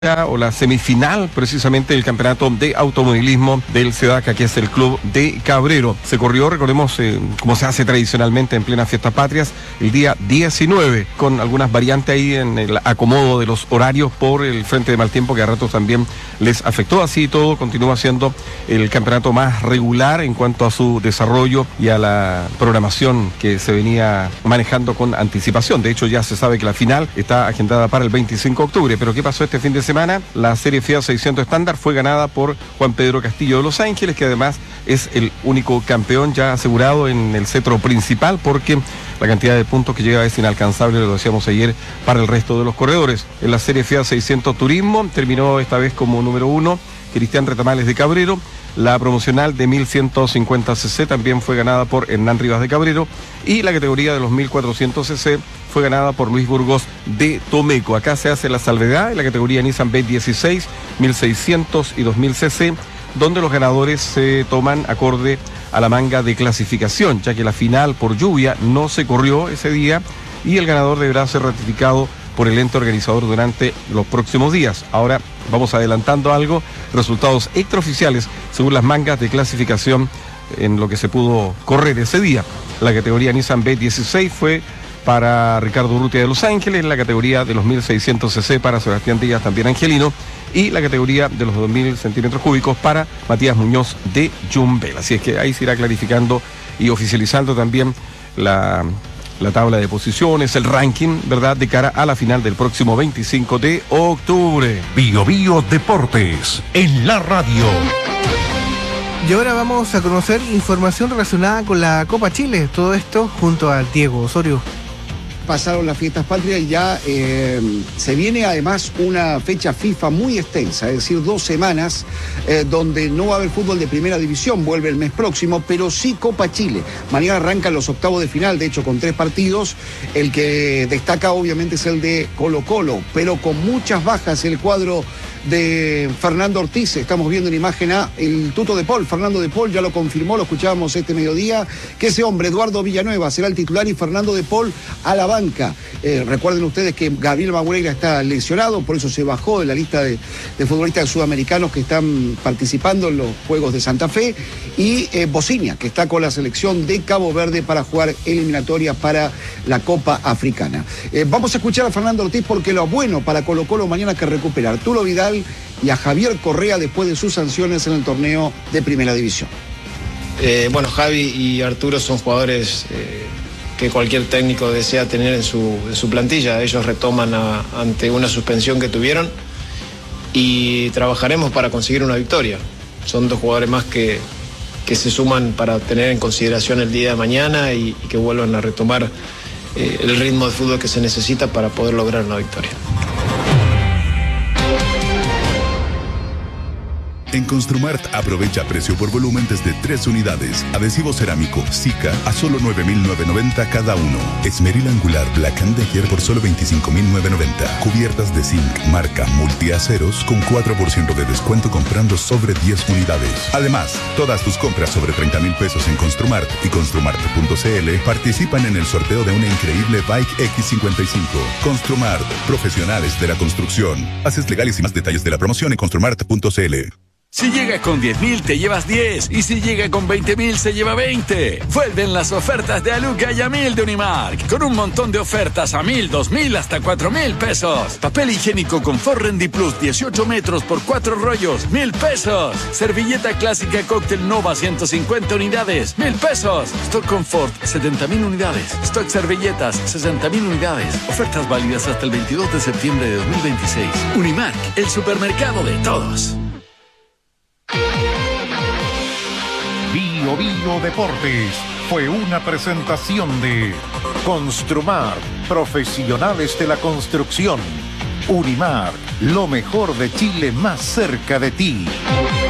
o la semifinal precisamente del campeonato de automovilismo del SEDACA, que es el club de Cabrero. Se corrió, recordemos, como se hace tradicionalmente en plenas fiestas patrias, el día 19, con algunas variantes ahí en el acomodo de los horarios por el frente de mal tiempo que a ratos también les afectó. Así todo continúa siendo el campeonato más regular en cuanto a su desarrollo y a la programación que se venía manejando con anticipación. De hecho, ya se sabe que la final está agendada para el 25 de octubre. Pero ¿qué pasó este fin de semana? La serie Fiat 600 estándar fue ganada por Juan Pedro Castillo de Los Ángeles, que además es el único campeón ya asegurado en el cetro principal, porque la cantidad de puntos que llega es inalcanzable, lo decíamos ayer, para el resto de los corredores. En la serie Fiat 600 Turismo terminó esta vez como número 1 Cristian Retamales de Cabrero. La promocional de 1150 cc también fue ganada por Hernán Rivas de Cabrero, y la categoría de los 1400 cc fue ganada por Luis Burgos de Tomeco. Acá se hace la salvedad en la categoría Nissan B16, 1600 y 2000 cc, donde los ganadores se toman acorde a la manga de clasificación, ya que la final por lluvia no se corrió ese día y el ganador deberá ser ratificado por el ente organizador durante los próximos días. Ahora vamos adelantando algo, resultados extraoficiales según las mangas de clasificación en lo que se pudo correr ese día. La categoría Nissan B16 fue para Ricardo Urrutia de Los Ángeles, la categoría de los 1600 cc para Sebastián Díaz, también angelino, y la categoría de los 2000 centímetros cúbicos para Matías Muñoz de Yumbel. Así es que ahí se irá clarificando y oficializando también la tabla de posiciones, el ranking, ¿verdad?, de cara a la final del próximo 25 de octubre. Bio Bio Deportes, en la radio. Y ahora vamos a conocer información relacionada con la Copa Chile. Todo esto junto a Diego Osorio. Pasaron las fiestas patrias y ya se viene además una fecha FIFA muy extensa, es decir, 2 semanas donde no va a haber fútbol de primera división, vuelve el mes próximo, pero sí Copa Chile. Mañana arrancan los octavos de final, de hecho con 3 partidos. El que destaca obviamente es el de Colo-Colo, pero con muchas bajas el cuadro de Fernando Ortiz. Estamos viendo en imagen a el tuto de Paul, Fernando de Paul, ya lo confirmó, lo escuchábamos este mediodía, que ese hombre, Eduardo Villanueva, será el titular y Fernando de Paul a la banca. Recuerden ustedes que Gabriel Magureira está lesionado, por eso se bajó de la lista de futbolistas sudamericanos que están participando en los Juegos de Santa Fe, y Bocinia, que está con la selección de Cabo Verde para jugar eliminatorias para la Copa Africana. Vamos a escuchar a Fernando Ortiz, porque lo bueno para Colo-Colo mañana es que recupera a Arturo Vidal y a Javier Correa después de sus sanciones en el torneo de Primera División. Bueno, Javi y Arturo son jugadores que cualquier técnico desea tener en su plantilla. Ellos retoman ante una suspensión que tuvieron y trabajaremos para conseguir una victoria. Son 2 jugadores más que se suman para tener en consideración el día de mañana y que vuelvan a retomar el ritmo de fútbol que se necesita para poder lograr una victoria. En Construmart aprovecha precio por volumen desde 3 unidades. Adhesivo cerámico Sika a solo 9.990 cada uno. Esmeril angular Black & Decker por solo 25.990. Cubiertas de zinc marca multiaceros con 4% de descuento comprando sobre 10 unidades. Además, todas tus compras sobre 30,000 pesos en Construmart y Construmart.cl participan en el sorteo de una increíble Bike X55. Construmart, profesionales de la construcción. Bases legales y más detalles de la promoción en Construmart.cl. Si llega con 10.000 te llevas 10 y si llega con 20.000 se lleva 20. Vuelven las ofertas de Aluca y a 1.000 de Unimark, con un montón de ofertas a 1.000, 2.000 hasta 4.000 pesos. Papel higiénico Confort Rendi Plus 18 metros por 4 rollos, 1.000 pesos. Servilleta clásica Cóctel Nova 150 unidades, 1.000 pesos. Stock Confort 70.000 unidades. Stock servilletas 60.000 unidades. Ofertas válidas hasta el 22 de septiembre de 2026. Unimark, el supermercado de todos. Bio Bio Deportes fue una presentación de Construmart, profesionales de la construcción. Unimark, lo mejor de Chile más cerca de ti.